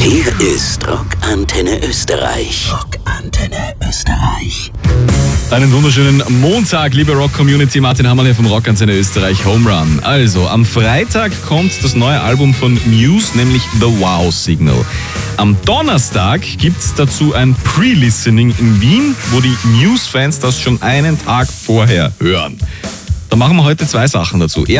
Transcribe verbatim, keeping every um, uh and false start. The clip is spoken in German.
Hier ist Rockantenne Österreich. Rockantenne Österreich. Einen wunderschönen Montag, liebe Rock-Community. Martin Hammerl hier vom Rockantenne Österreich Home Run. Also, am Freitag kommt das neue Album von Muse, nämlich The Wow Signal. Am Donnerstag gibt's dazu ein Pre-Listening in Wien, wo die Muse-Fans das schon einen Tag vorher hören. Da machen wir heute zwei Sachen dazu.